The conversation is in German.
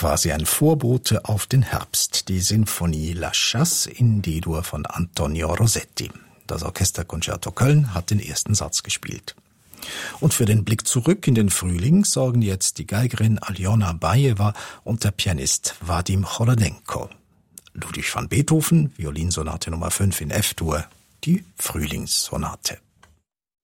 quasi ein Vorbote auf den Herbst, die Sinfonie La Chasse in D-Dur von Antonio Rossetti. Das Orchesterconcerto Köln hat den ersten Satz gespielt. Und für den Blick zurück in den Frühling sorgen jetzt die Geigerin Aljona Bajeva und der Pianist Vadim Cholodenko. Ludwig van Beethoven, Violinsonate Nummer 5 in F-Dur, die Frühlingssonate.